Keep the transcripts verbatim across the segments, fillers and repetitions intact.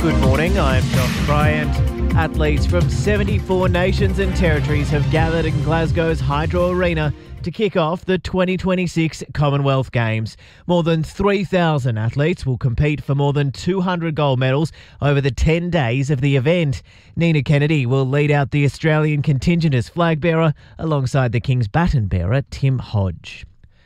Good morning, I'm Josh Bryant. Athletes from seventy-four nations and territories have gathered in Glasgow's Hydro Arena to kick off the twenty twenty-six Commonwealth Games. More than three thousand athletes will compete for more than two hundred gold medals over the ten days of the event. Nina Kennedy will lead out the Australian contingent as flag bearer alongside the King's baton bearer Tim Hodge.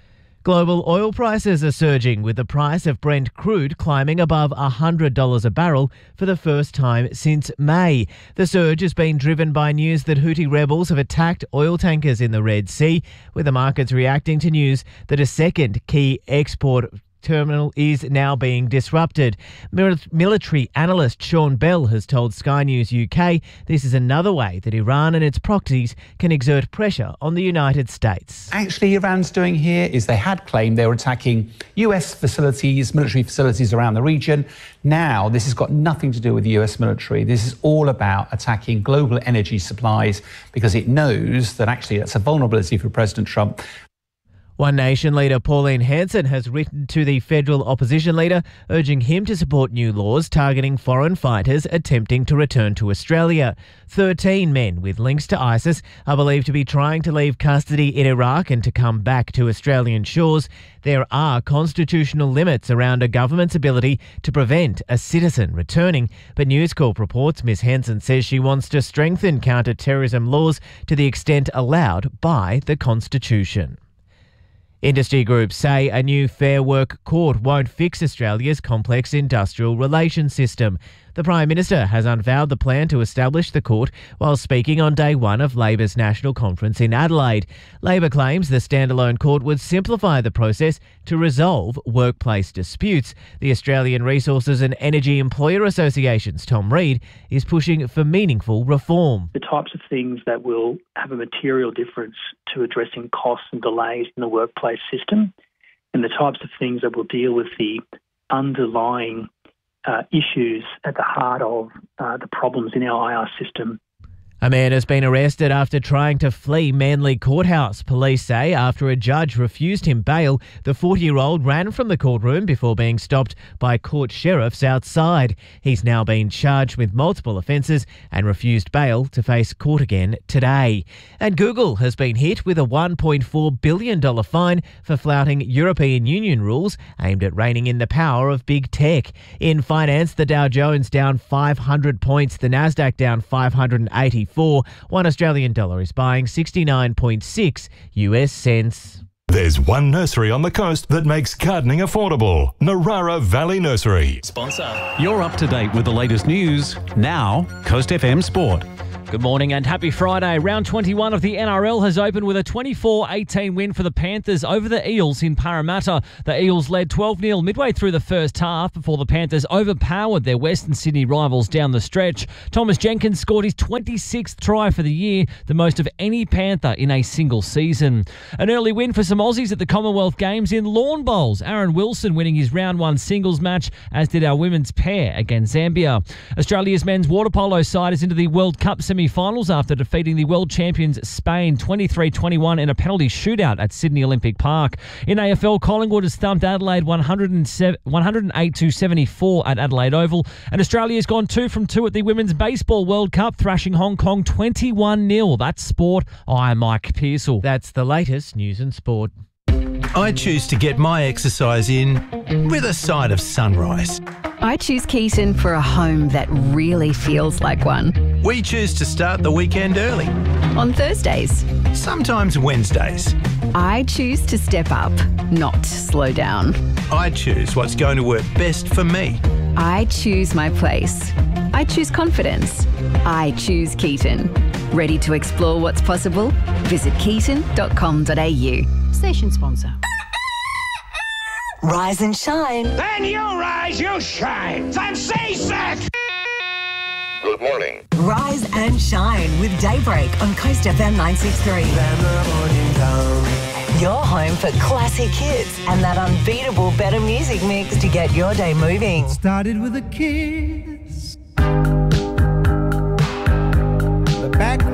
Global oil prices are surging, with the price of Brent crude climbing above one hundred dollars a barrel for the first time since May. The surge has been driven by news that Houthi rebels have attacked oil tankers in the Red Sea, with the markets reacting to news that a second key export terminal is now being disrupted. Military analyst Sean Bell has told Sky News U K this is another way that Iran and its proxies can exert pressure on the United States. Actually, Iran's doing here is they had claimed they were attacking U S facilities, military facilities around the region. Now, this has got nothing to do with the U S military. This is all about attacking global energy supplies because it knows that actually that's a vulnerability for President Trump. One Nation leader Pauline Hanson has written to the federal opposition leader urging him to support new laws targeting foreign fighters attempting to return to Australia. Thirteen men with links to ISIS are believed to be trying to leave custody in Iraq and to come back to Australian shores. There are constitutional limits around a government's ability to prevent a citizen returning, but News Corp reports Miz Hanson says she wants to strengthen counter-terrorism laws to the extent allowed by the Constitution. Industry groups say a new Fair Work court won't fix Australia's complex industrial relations system. The Prime Minister has unveiled the plan to establish the court while speaking on day one of Labor's national conference in Adelaide. Labor claims the standalone court would simplify the process to resolve workplace disputes. The Australian Resources and Energy Employer Association's Tom Reed is pushing for meaningful reform. The types of things that will have a material difference to addressing costs and delays in the workplace system, and the types of things that will deal with the underlying Uh, issues at the heart of uh, the problems in our I R system. A man has been arrested after trying to flee Manly Courthouse, police say, after a judge refused him bail. The forty-year-old ran from the courtroom before being stopped by court sheriffs outside. He's now been charged with multiple offences and refused bail to face court again today. And Google has been hit with a one point four billion dollars fine for flouting European Union rules aimed at reining in the power of big tech. In finance, the Dow Jones down five hundred points, the Nasdaq down five hundred eighty-four. One Australian dollar is buying sixty-nine point six U S cents. There's one nursery on the coast that makes gardening affordable. Narara Valley Nursery. Sponsor. You're up to date with the latest news. Now, Coast F M Sport. Good morning and happy Friday. Round twenty-one of the N R L has opened with a twenty-four eighteen win for the Panthers over the Eels in Parramatta. The Eels led twelve nil midway through the first half before the Panthers overpowered their Western Sydney rivals down the stretch. Thomas Jenkins scored his twenty-sixth try for the year, the most of any Panther in a single season. An early win for some Aussies at the Commonwealth Games in lawn bowls. Aaron Wilson winning his round one singles match, as did our women's pair against Zambia. Australia's men's water polo side is into the World Cup semi finals after defeating the world champions Spain twenty-three twenty-one in a penalty shootout at Sydney Olympic Park. In A F L, Collingwood has thumped Adelaide one hundred eight to seventy-four at Adelaide Oval, and Australia's gone two from two at the Women's Baseball World Cup, thrashing Hong Kong twenty-one nil. That's sport. I'm Mike Pearsall. That's the latest news and sport. I choose to get my exercise in with a side of sunrise. I choose Keaton for a home that really feels like one. We choose to start the weekend early. On Thursdays. Sometimes Wednesdays. I choose to step up, not slow down. I choose what's going to work best for me. I choose my place. I choose confidence. I choose Keaton. Ready to explore what's possible? Visit keaton dot com dot a u. Station sponsor. Rise and shine. Then you rise, you shine. I'm seasick. Good morning. Rise and shine with Daybreak on Coast F M nine sixty-three. Your home for classic hits and that unbeatable better music mix to get your day moving. Started with a kiss.